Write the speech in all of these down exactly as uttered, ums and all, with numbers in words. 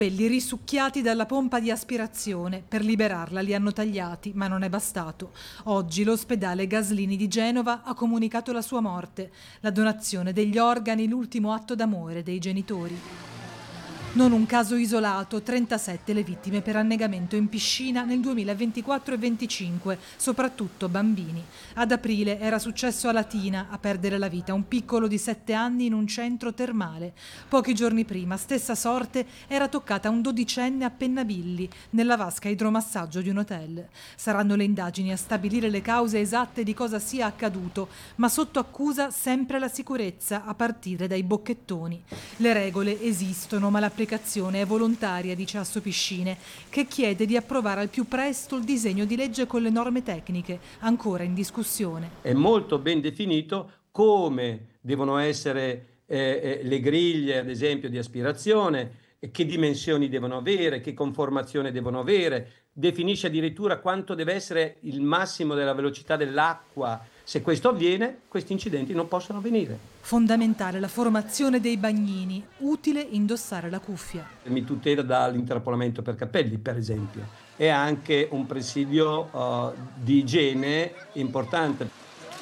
Quelli risucchiati dalla pompa di aspirazione. Per liberarla li hanno tagliati, ma non è bastato. Oggi l'ospedale Gaslini di Genova ha comunicato la sua morte, la donazione degli organi, l'ultimo atto d'amore dei genitori. Non un caso isolato, trentasette le vittime per annegamento in piscina nel duemilaventiquattro e venticinque, soprattutto bambini. Ad aprile era successo a Latina a perdere la vita un piccolo di sette anni in un centro termale. Pochi giorni prima, stessa sorte era toccata a un dodicenne a Pennabilli, nella vasca idromassaggio di un hotel. Saranno le indagini a stabilire le cause esatte di cosa sia accaduto, ma sotto accusa sempre la sicurezza, a partire dai bocchettoni. Le regole esistono, ma l'applicazione è volontaria, dice Assopiscine, che chiede di approvare al più presto il disegno di legge con le norme tecniche, ancora in discussione. È molto ben definito come devono essere eh, le griglie, ad esempio, di aspirazione, che dimensioni devono avere, che conformazione devono avere, definisce addirittura quanto deve essere il massimo della velocità dell'acqua. Se questo avviene, questi incidenti non possono avvenire. Fondamentale la formazione dei bagnini, utile indossare la cuffia. Mi tutela dall'intrappolamento per capelli, per esempio. È anche un presidio uh, di igiene importante.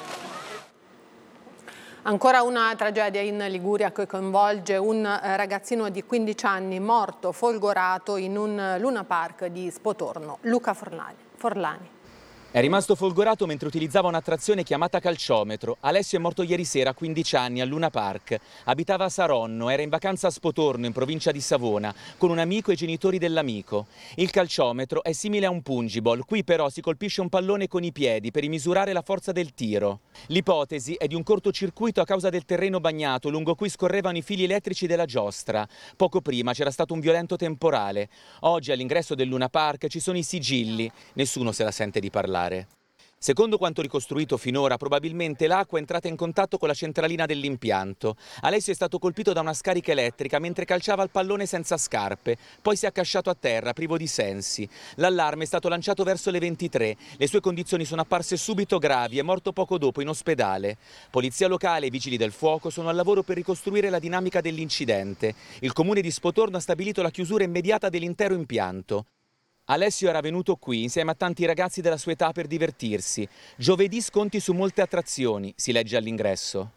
Ancora una tragedia in Liguria che coinvolge un ragazzino di quindici anni morto folgorato in un Luna Park di Spotorno. Luca Forlani. È rimasto folgorato mentre utilizzava un'attrazione chiamata calciometro. Alessio è morto ieri sera a quindici anni al Luna Park. Abitava a Saronno, era in vacanza a Spotorno, in provincia di Savona, con un amico e i genitori dell'amico. Il calciometro è simile a un pungiball, qui però si colpisce un pallone con i piedi per misurare la forza del tiro. L'ipotesi è di un cortocircuito a causa del terreno bagnato lungo cui scorrevano i fili elettrici della giostra. Poco prima c'era stato un violento temporale. Oggi all'ingresso del Luna Park ci sono i sigilli, nessuno se la sente di parlare. Secondo quanto ricostruito finora, probabilmente l'acqua è entrata in contatto con la centralina dell'impianto. Alessio è stato colpito da una scarica elettrica mentre calciava il pallone senza scarpe, poi si è accasciato a terra, privo di sensi. L'allarme è stato lanciato verso le ventitré, le sue condizioni sono apparse subito gravi, è morto poco dopo in ospedale. Polizia locale e vigili del fuoco sono al lavoro per ricostruire la dinamica dell'incidente. Il comune di Spotorno ha stabilito la chiusura immediata dell'intero impianto. Alessio era venuto qui insieme a tanti ragazzi della sua età per divertirsi. Giovedì sconti su molte attrazioni, si legge all'ingresso.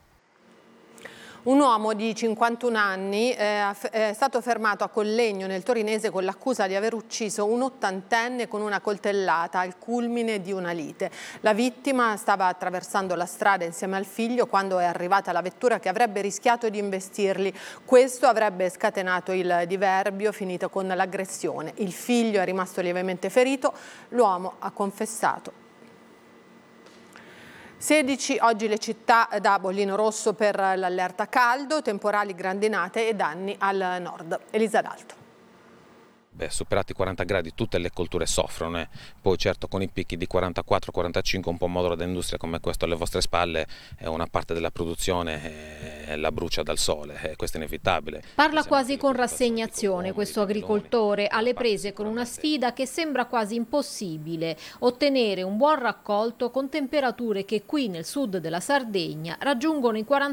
Un uomo di cinquantuno anni è stato fermato a Collegno nel Torinese con l'accusa di aver ucciso un ottantenne con una coltellata al culmine di una lite. La vittima stava attraversando la strada insieme al figlio quando è arrivata la vettura che avrebbe rischiato di investirli. Questo avrebbe scatenato il diverbio finito con l'aggressione. Il figlio è rimasto lievemente ferito, l'uomo ha confessato. sedici oggi le città da bollino rosso per l'allerta caldo, temporali, grandinate e danni al nord. Elisa D'Alto. Beh, superati i quaranta gradi tutte le colture soffrono, eh. Poi certo con i picchi di quarantaquattro quarantacinque un po' modulo d'industria come questo alle vostre spalle, è una parte della produzione eh, la brucia dal sole, eh, questo è inevitabile. Parla quasi con rassegnazione questo agricoltore, alle prese con una sfida che sembra quasi impossibile, ottenere un buon raccolto con temperature che qui nel sud della Sardegna raggiungono i quaranta